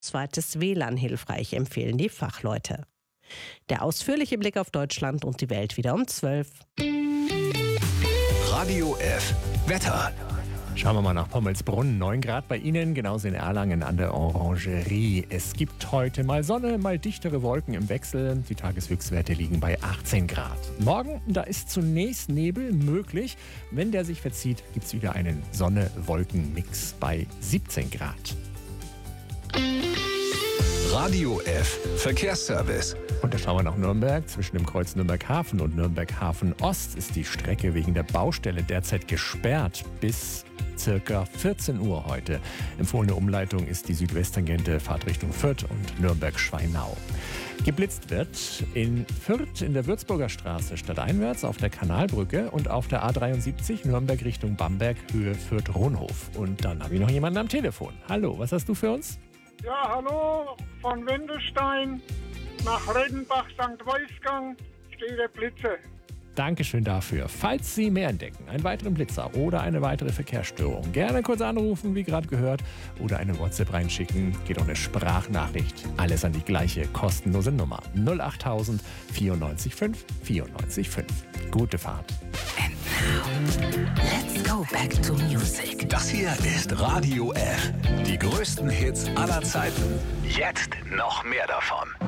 Zweites WLAN hilfreich, empfehlen die Fachleute. Der ausführliche Blick auf Deutschland und die Welt wieder um 12. Radio F. Wetter. Schauen wir mal nach Pommelsbrunn. 9 Grad bei Ihnen, genauso in Erlangen an der Orangerie. Es gibt heute mal Sonne, mal dichtere Wolken im Wechsel. Die Tageshöchstwerte liegen bei 18 Grad. Morgen, da ist zunächst Nebel möglich. Wenn der sich verzieht, gibt es wieder einen Sonne-Wolken-Mix bei 17 Grad. Radio F. Verkehrsservice. Und da schauen wir nach Nürnberg. Zwischen dem Kreuz Nürnberg-Hafen und Nürnberg-Hafen-Ost ist die Strecke wegen der Baustelle derzeit gesperrt bis circa 14 Uhr heute. Empfohlene Umleitung ist die Südwesttangente Fahrtrichtung Fürth und Nürnberg-Schweinau. Geblitzt wird in Fürth in der Würzburger Straße stadteinwärts auf der Kanalbrücke und auf der A73 Nürnberg Richtung Bamberg Höhe Fürth-Rohnhof. Und dann habe ich noch jemanden am Telefon. Hallo, was hast du für uns? Ja, hallo, von Wendelstein nach Redenbach St. Wolfgang steht der Blitze. Dankeschön dafür. Falls Sie mehr entdecken, einen weiteren Blitzer oder eine weitere Verkehrsstörung, gerne kurz anrufen, wie gerade gehört, oder eine WhatsApp reinschicken. Geht auch eine Sprachnachricht. Alles an die gleiche kostenlose Nummer. 08000 94 5 94 5. Gute Fahrt. And now, let's go back to music. Das hier ist Radio F. Die größten Hits aller Zeiten. Jetzt noch mehr davon.